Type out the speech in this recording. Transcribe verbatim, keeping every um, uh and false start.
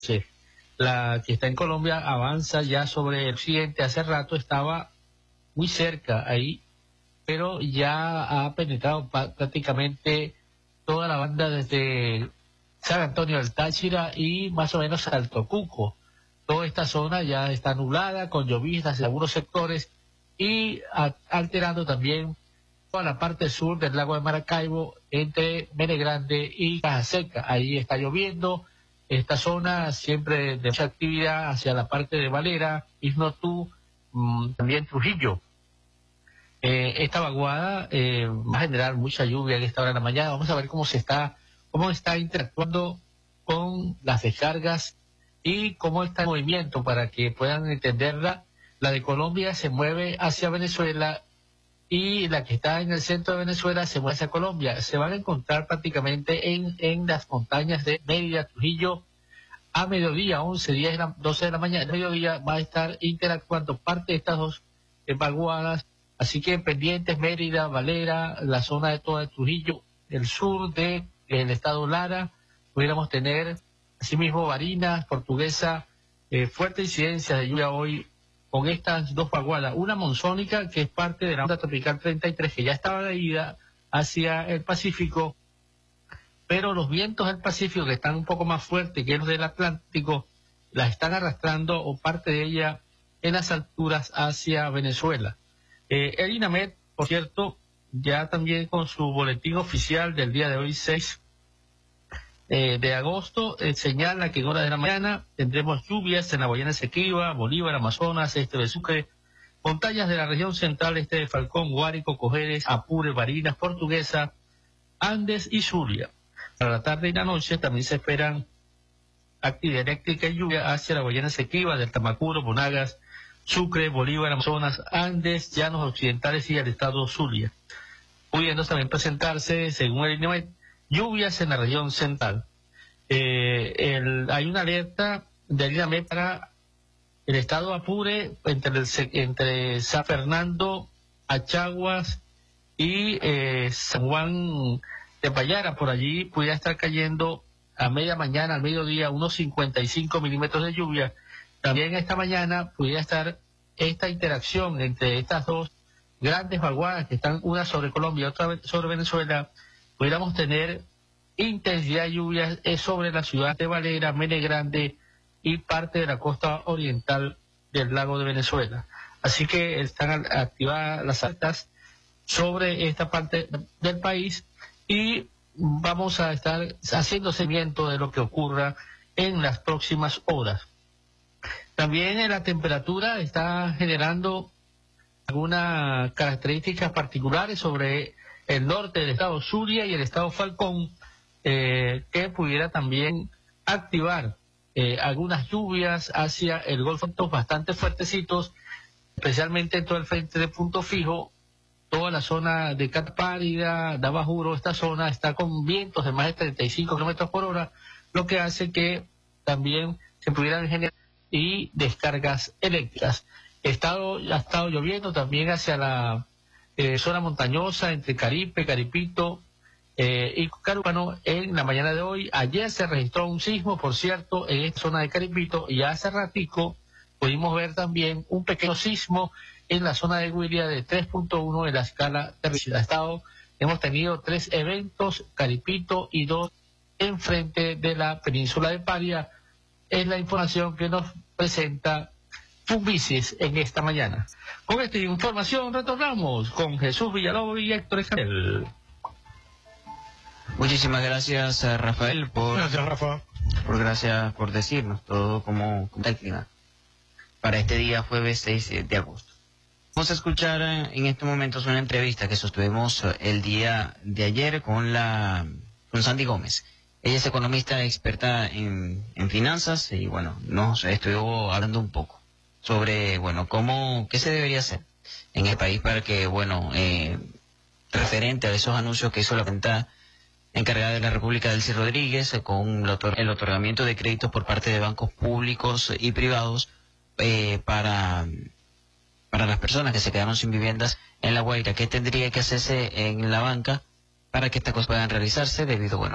Sí. La que está en Colombia avanza ya sobre el occidente, hace rato estaba muy cerca ahí, pero ya ha penetrado prácticamente toda la banda desde San Antonio del Táchira y más o menos Alto Cuco. Toda esta zona ya está nublada, con lloviznas en algunos sectores y a, alterando también toda la parte sur del lago de Maracaibo entre Mene Grande y Caja Seca. Ahí está lloviendo. Esta zona siempre de mucha actividad hacia la parte de Valera, Isnotú, mmm, también Trujillo. Eh, esta vaguada eh, va a generar mucha lluvia en esta hora de la mañana. Vamos a ver cómo se está, cómo está interactuando con las descargas y cómo está el movimiento para que puedan entenderla. La de Colombia se mueve hacia Venezuela y la que está en el centro de Venezuela se mueve hacia Colombia. Se van a encontrar prácticamente en, en las montañas de Mérida, Trujillo, a mediodía, once, diez, doce de la mañana. A mediodía va a estar interactuando parte de estas dos eh, vaguadas. Así que pendientes, Mérida, Valera, la zona de toda Trujillo, el sur de el estado Lara, pudiéramos tener asimismo Barinas, Portuguesa, eh, fuerte incidencia de lluvia hoy con estas dos vaguadas, una monzónica que es parte de la onda tropical treinta y tres que ya estaba de ida hacia el Pacífico, pero los vientos del Pacífico que están un poco más fuertes que los del Atlántico, las están arrastrando o parte de ella en las alturas hacia Venezuela. Eh, el INAMED, por cierto, ya también con su boletín oficial del día de hoy, seis eh, de agosto, eh, señala que en horas de la mañana tendremos lluvias en la Guayana Esequiba, Bolívar, Amazonas, este de Sucre, montañas de la región central, este de Falcón, Guárico, Cojedes, Apure, Barinas, Portuguesa, Andes y Zulia. Para la tarde y la noche también se esperan actividad eléctrica y lluvia hacia la Guayana Esequiba, del Tamacuro, Monagas, Sucre, Bolívar, Amazonas, Andes, Llanos Occidentales y el estado Zulia. Pudiendo también presentarse, según el INAMED, lluvias en la región central. Eh, el, hay una alerta del INAMED para el estado Apure, entre, el, entre San Fernando, Achaguas y eh, San Juan de Payara. Por allí pudiera estar cayendo a media mañana, al mediodía, unos cincuenta y cinco milímetros de lluvia. También esta mañana pudiera estar esta interacción entre estas dos grandes vaguadas que están una sobre Colombia y otra sobre Venezuela. Pudiéramos tener intensidad de lluvias sobre la ciudad de Valera, Mene Grande y parte de la costa oriental del lago de Venezuela. Así que están activadas las alertas sobre esta parte del país y vamos a estar haciendo seguimiento de lo que ocurra en las próximas horas. También la temperatura está generando algunas características particulares sobre el norte del estado Zulia y el estado Falcón, eh, que pudiera también activar eh, algunas lluvias hacia el Golfo, bastante fuertecitos, especialmente en todo el frente de Punto Fijo, toda la zona de Catapárida, Dabajuro, esta zona está con vientos de más de treinta y cinco kilómetros por hora, lo que hace que también se pudieran generar y descargas eléctricas. Estado, ha estado lloviendo también hacia la eh, zona montañosa entre Caripe, Caripito eh, y Carúpano en la mañana de hoy. Ayer se registró un sismo, por cierto, en esta zona de Caripito, y hace ratico pudimos ver también un pequeño sismo en la zona de Huilia de tres punto uno de la escala de Richter. Estado, hemos tenido tres eventos, Caripito y dos enfrente de la península de Paria. Es la información que nos presenta Fumbicis en esta mañana. Con esta información retornamos con Jesús Villalobos y Héctor Escamel. Muchísimas gracias, Rafael, por gracias, Rafa. por gracias por decirnos todo como, como el clima para este día jueves seis de agosto. Vamos a escuchar en este momento una entrevista que sostuvimos el día de ayer con la con Sandy Gómez. Ella es economista experta en, en finanzas y bueno, nos estuvo hablando un poco sobre, bueno, cómo, qué se debería hacer en el país para que, bueno, eh, referente a esos anuncios que hizo la cuenta encargada de la República Delcy Rodríguez eh, con el otorgamiento de créditos por parte de bancos públicos y privados eh, para, para las personas que se quedaron sin viviendas en La Guaira. ¿Qué tendría que hacerse en la banca para que estas cosas puedan realizarse debido, bueno,